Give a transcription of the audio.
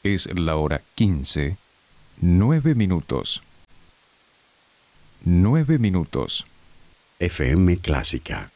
Es la hora 15, 9 minutos. 9 minutos. FM Clásica